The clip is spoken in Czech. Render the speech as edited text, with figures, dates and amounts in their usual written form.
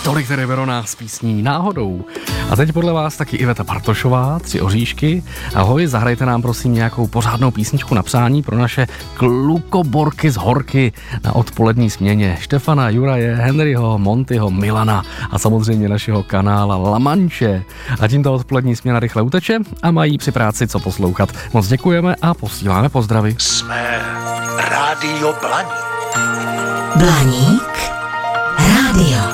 Tolik tedy Verona s písní Náhodou. A teď podle vás taky Iveta Bartošová, 3 oříšky. Ahoj, zahrajte nám prosím nějakou pořádnou písničku na přání pro naše klukoborky z Horky na odpolední směně. Štefana, Juraje, Henryho, Montyho, Milana a samozřejmě našeho kanála La Manche. A tímto odpolední směna rychle uteče a mají při práci co poslouchat. Moc děkujeme a posíláme pozdravy. Jsme Rádio Blaník. Blaník rádio.